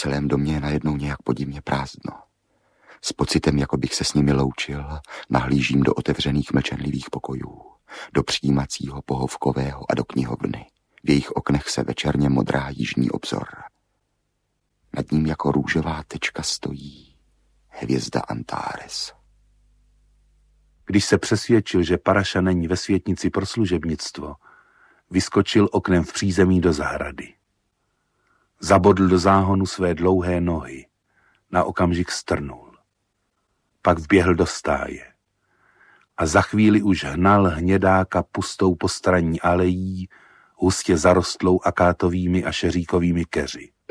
celém domě je najednou nějak podivně prázdno. S pocitem, jako bych se s nimi loučil, nahlížím do otevřených mlčenlivých pokojů, do přijímacího, pohovkového a do knihovny. V jejich oknech se večerně modrá jižní obzor. Nad ním jako růžová tečka stojí hvězda Antares. Když se přesvědčil, že Paraša není ve světnici pro služebnictvo, vyskočil oknem v přízemí do zahrady. Zabodl do záhonu své dlouhé nohy. Na okamžik strnul. Pak vběhl do stáje. A za chvíli už hnal hnědáka pustou postranní alejí, hustě zarostlou akátovými a šeříkovými keři.